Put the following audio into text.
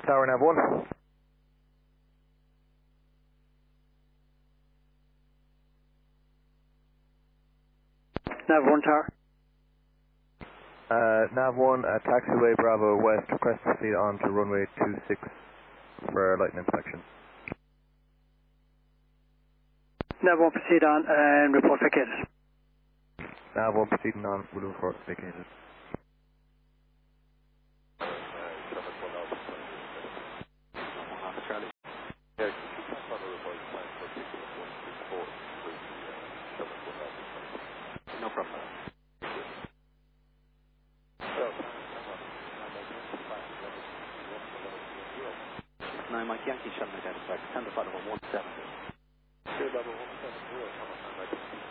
Tower, nav 1. Nav 1 Tower. Nav 1, taxiway Bravo West, request to proceed on to runway 26 for light inspection. Nav 1 proceed on and report vacated. Nav 1 proceeding on, will report vacated. No problem. No, Mike Yankee shutting identified. 10 to 5 level 170.